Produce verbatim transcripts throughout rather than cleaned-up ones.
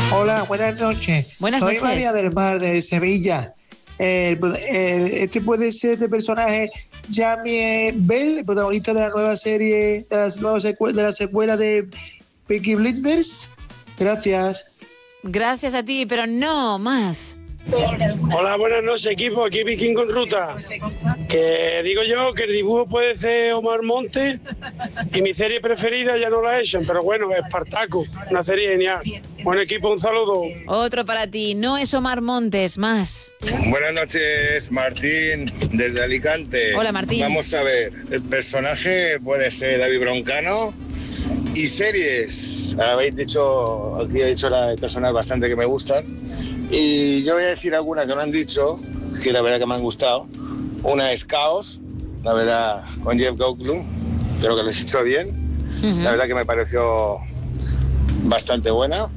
Hola, buenas noches. Buenas Soy noches. María del Mar, de Sevilla. El- el- este puede ser este personaje, Jamie Bell, el protagonista de la nueva serie, de la nueva secue- de la secuela de Peaky Blinders. Gracias. Gracias a ti, pero no más. Hola, buenas noches, equipo. Aquí Viking con Ruta. Que digo yo que el dibujo puede ser Omar Montes y mi serie preferida ya no la echan, pero bueno, Espartaco, una serie genial. Buen equipo, un saludo. Otro para ti, no es Omar Montes, más. Buenas noches, Martín, desde Alicante. Hola, Martín. Vamos a ver, el personaje puede ser David Broncano. Y series, habéis dicho, aquí he dicho las personas bastante que me gustan. Y yo voy a decir algunas que no han dicho, que la verdad que me han gustado. Una es Caos, la verdad, con Jeff Goldblum, creo que lo he dicho bien. Uh-huh. La verdad que me pareció bastante buena.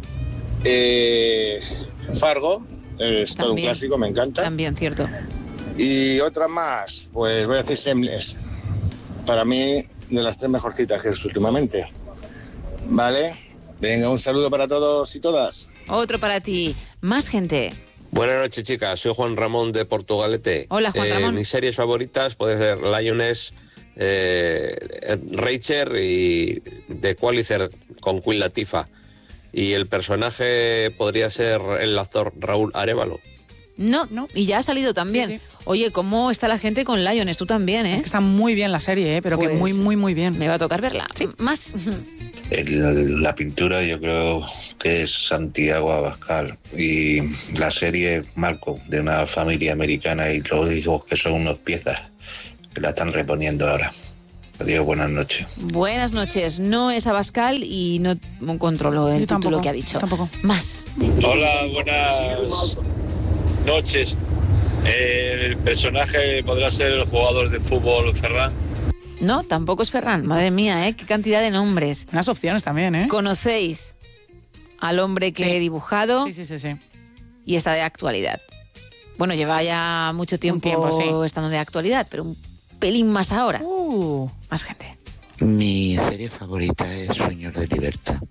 Eh, Fargo, es todo un clásico, me encanta. También, cierto. Y otra más, pues voy a decir Shameless. Para mí, de las tres mejorcitas que he visto últimamente. Vale, venga, un saludo para todos y todas. Otro para ti, más gente. Buenas noches, chicas. Soy Juan Ramón de Portugalete. Hola, Juan eh, Ramón. Mis series favoritas pueden ser Lioness, eh, Rachel y The Qualifier con Queen Latifah. Y el personaje podría ser el actor Raúl Arévalo. No, no, y ya ha salido también. Sí, sí. Oye, ¿cómo está la gente con Lioness? Tú también, ¿eh? Es que está muy bien la serie, ¿eh? Pero pues que muy, muy, muy bien. Me va a tocar verla. Sí, más. El, la pintura yo creo que es Santiago Abascal y la serie Marco, de una familia americana, y los hijos que son unos piezas que la están reponiendo ahora. Adiós, buenas noches. Buenas noches. No es Abascal y no controlo el yo título tampoco, que ha dicho. Tampoco. Más. Hola, buenas noches. El personaje podrá ser el jugador de fútbol Ferran. No, tampoco es Ferran. Madre mía, ¿eh? Qué cantidad de nombres. Unas opciones también, ¿eh? ¿Conocéis al hombre que sí. he dibujado? Sí, sí, sí, sí. Y está de actualidad. Bueno, lleva ya mucho tiempo, tiempo sí. estando de actualidad, pero un pelín más ahora. Uh. Más gente. Mi serie favorita es Sueños de Libertad.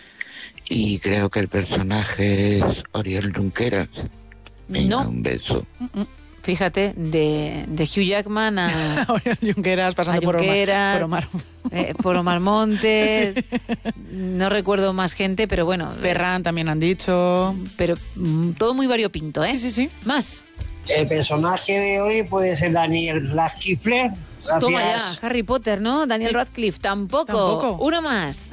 Y creo que el personaje es Oriol Junqueras. Venga, no. un beso. Mm-mm. Fíjate, de, de Hugh Jackman a... Junqueras, pasando a Junqueras, por Omar. Por Omar, eh, por Omar Montes. Sí. No recuerdo más gente, pero bueno. Ferran también han dicho. Pero mm, todo muy variopinto, ¿eh? Sí, sí, sí. Más. El personaje de hoy puede ser Daniel Radcliffe. Gracias. Toma ya, Harry Potter, ¿no? Daniel sí. Radcliffe, tampoco. Tampoco. Uno más.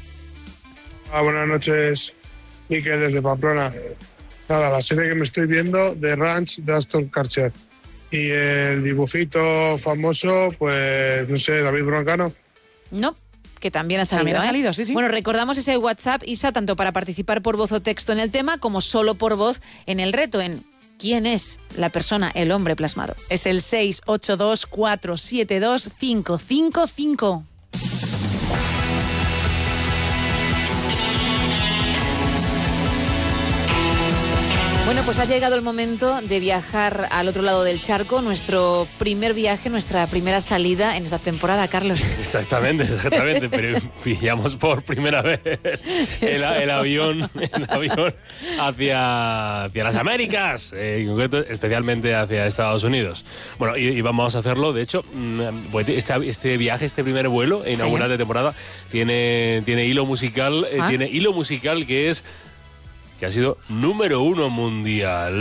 Ah, buenas noches, Miquel, desde Pamplona. Nada, la serie que me estoy viendo, The Ranch de Aston Kutcher. Y el dibujito famoso, pues, no sé, David Broncano. No, que también ha salido. También ha ¿eh? salido, sí, sí. Bueno, recordamos ese WhatsApp, Isa, tanto para participar por voz o texto en el tema, como solo por voz en el reto, en ¿quién es la persona, el hombre plasmado? Es el seis ocho dos, cuatro siete dos, cinco cinco cinco. Bueno, pues ha llegado el momento de viajar al otro lado del charco, nuestro primer viaje, nuestra primera salida en esta temporada, Carlos. Exactamente, exactamente, pero pillamos por primera vez el, el avión, el avión hacia, hacia las Américas, eh, en concreto, especialmente hacia Estados Unidos. Bueno, y, y vamos a hacerlo, de hecho, este, este viaje, este primer vuelo inaugural sí. de temporada, tiene, tiene hilo musical, eh, ¿Ah? tiene hilo musical que es... que ha sido número uno mundial.